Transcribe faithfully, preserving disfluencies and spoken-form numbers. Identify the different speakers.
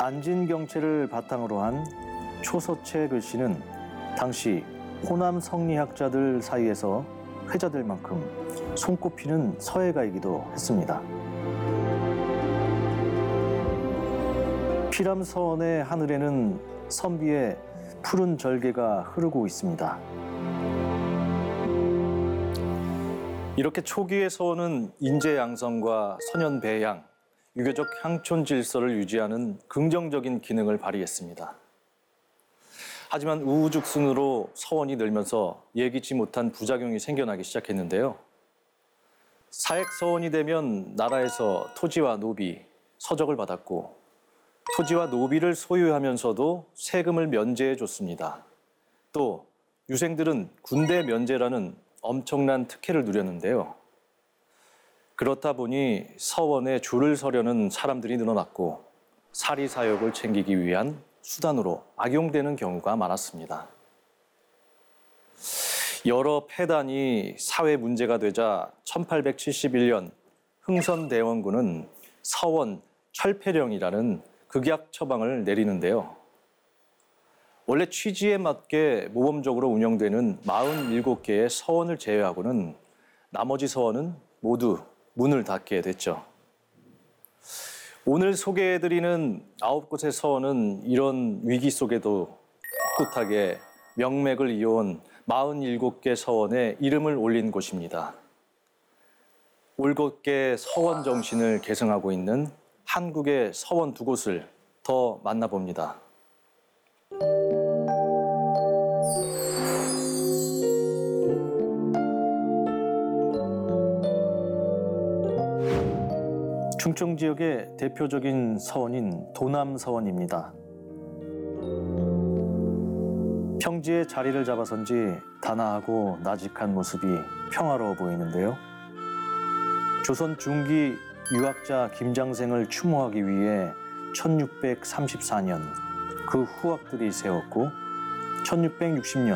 Speaker 1: 안진경체를 바탕으로 한 초서체 글씨는 당시 호남 성리학자들 사이에서 회자될 만큼 손꼽히는 서예가이기도 했습니다. 피람서원의 하늘에는 선비의 푸른 절개가 흐르고 있습니다. 이렇게 초기의 서원은 인재양성과 선연배양, 유교적 향촌 질서를 유지하는 긍정적인 기능을 발휘했습니다. 하지만 우후죽순으로 서원이 늘면서 예기치 못한 부작용이 생겨나기 시작했는데요. 사액서원이 되면 나라에서 토지와 노비, 서적을 받았고 토지와 노비를 소유하면서도 세금을 면제해 줬습니다. 또 유생들은 군대 면제라는 엄청난 특혜를 누렸는데요. 그렇다 보니 서원에 줄을 서려는 사람들이 늘어났고 사리사욕을 챙기기 위한 수단으로 악용되는 경우가 많았습니다. 여러 폐단이 사회 문제가 되자 천팔백칠십일 년 흥선대원군은 서원 철폐령이라는 극약 처방을 내리는데요. 원래 취지에 맞게 모범적으로 운영되는 사십칠 개의 서원을 제외하고는 나머지 서원은 모두 문을 닫게 됐죠. 오늘 소개해드리는 아홉 곳의 서원은 이런 위기 속에도 꿋꿋하게 명맥을 이어온 사십칠 개 서원에 이름을 올린 곳입니다. 올곧게 서원 정신을 계승하고 있는 한국의 서원 두 곳을 더 만나봅니다. 충청 지역의 대표적인 서원인 도남서원입니다. 평지에 자리를 잡아선지 단아하고 나직한 모습이 평화로워 보이는데요. 조선 중기 유학자 김장생을 추모하기 위해 천육백삼십사 년 그 후학들이 세웠고 천육백육십 년